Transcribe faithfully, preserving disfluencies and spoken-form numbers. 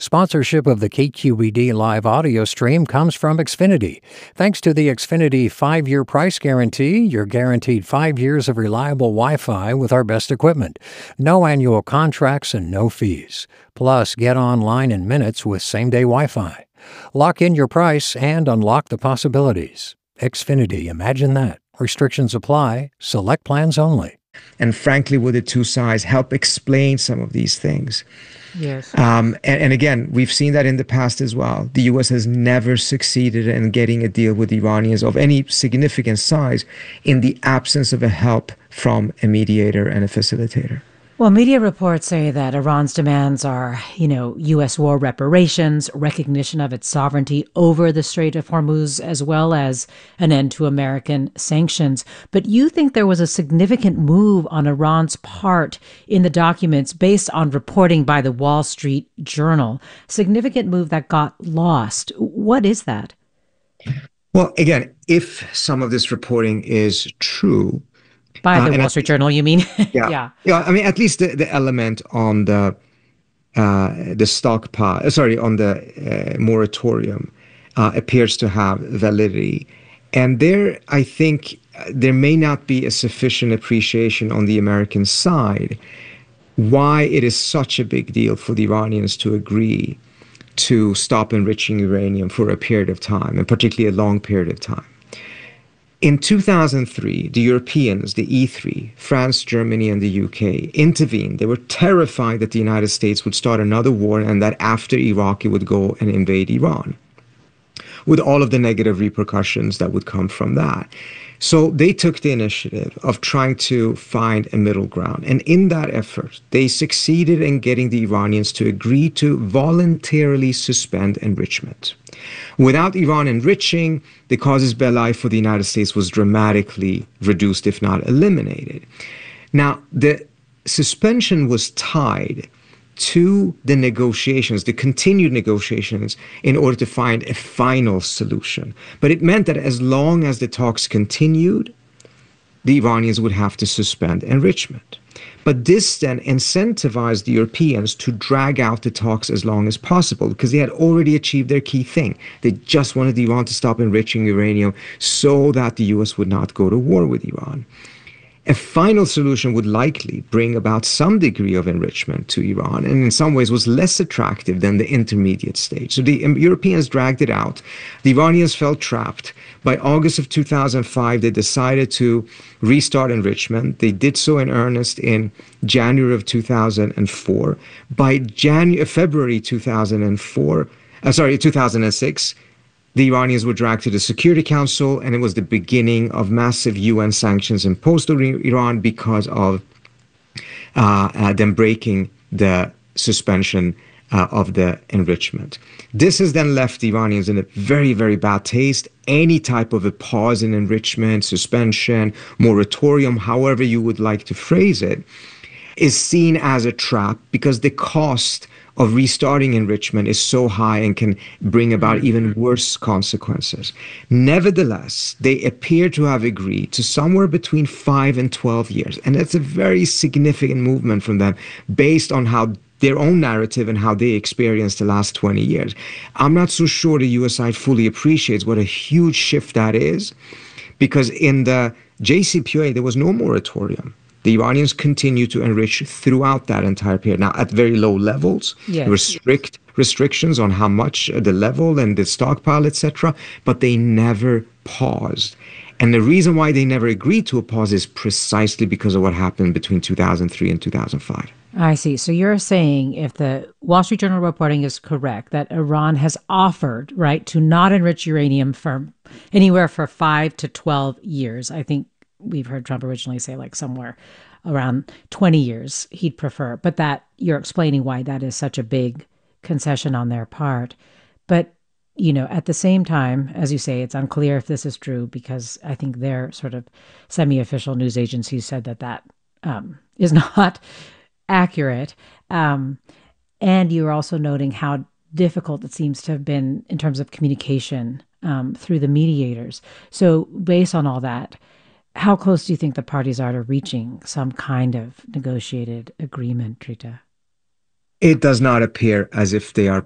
Sponsorship of the K Q E D live audio stream comes from Xfinity. Thanks to the Xfinity five-year price guarantee, you're guaranteed five years of reliable Wi-Fi with our best equipment. No annual contracts and no fees. Plus, get online in minutes with same-day Wi-Fi. Lock in your price and unlock the possibilities. Xfinity, imagine that. Restrictions apply. Select plans only. And frankly, would the two sides help explain some of these things? Yes. Um, and, and again, we've seen that in the past as well. The U S has never succeeded in getting a deal with the Iranians of any significant size in the absence of a help from a mediator and a facilitator. Well, media reports say that Iran's demands are, you know, U S war reparations, recognition of its sovereignty over the Strait of Hormuz, as well as an end to American sanctions. But you think there was a significant move on Iran's part in the documents based on reporting by the Wall Street Journal, significant move that got lost. What is that? Well, again, if some of this reporting is true, By the uh, Wall Street Journal, you mean? yeah, yeah. Yeah. I mean, at least the, the element on the uh, the stockpile, sorry, on the uh, moratorium uh, appears to have validity. And there, I think there may not be a sufficient appreciation on the American side why it is such a big deal for the Iranians to agree to stop enriching uranium for a period of time, and particularly a long period of time. In two thousand three, the Europeans, the E three, France, Germany, and the U K, intervened. They were terrified that the United States would start another war and that after Iraq, it would go and invade Iran, with all of the negative repercussions that would come from that. So they took the initiative of trying to find a middle ground. And in that effort, they succeeded in getting the Iranians to agree to voluntarily suspend enrichment. Without Iran enriching, the casus belli for the United States was dramatically reduced, if not eliminated. Now, the suspension was tied to the negotiations, the continued negotiations, in order to find a final solution. But it meant that as long as the talks continued, the Iranians would have to suspend enrichment. But this then incentivized the Europeans to drag out the talks as long as possible because they had already achieved their key thing. They just wanted Iran to stop enriching uranium so that the U S would not go to war with Iran. A final solution would likely bring about some degree of enrichment to Iran, and in some ways was less attractive than the intermediate stage. So the Europeans dragged it out. The Iranians felt trapped. By August of two thousand five, they decided to restart enrichment. They did so in earnest in January of two thousand four. By January, February two thousand four, uh, sorry, two thousand six, the Iranians were dragged to the Security Council, and it was the beginning of massive U N sanctions imposed on Iran because of uh, uh, them breaking the suspension uh, of the enrichment. This has then left the Iranians in a very, very bad taste. Any type of a pause in enrichment, suspension, moratorium, however you would like to phrase it, is seen as a trap because the cost of restarting enrichment is so high and can bring about even worse consequences. Nevertheless, they appear to have agreed to somewhere between five and twelve years. And that's a very significant movement from them based on how their own narrative and how they experienced the last twenty years. I'm not so sure the U S side fully appreciates what a huge shift that is, because in the J C P O A, there was no moratorium. The Iranians continued to enrich throughout that entire period. Now, at very low levels, yes. There were strict restrictions on how much, uh, the level and the stockpile, et cetera, but they never paused. And the reason why they never agreed to a pause is precisely because of what happened between two thousand three and two thousand five. I see. So you're saying, if the Wall Street Journal reporting is correct, that Iran has offered, right, to not enrich uranium for anywhere for five to twelve years. I think we've heard Trump originally say like somewhere around twenty years he'd prefer, but that you're explaining why that is such a big concession on their part. But, you know, at the same time, as you say, it's unclear if this is true because I think their sort of semi-official news agencies said that that um, is not accurate. Um, and you're also noting how difficult it seems to have been in terms of communication um, through the mediators. So based on all that, how close do you think the parties are to reaching some kind of negotiated agreement, Trita? It does not appear as if they are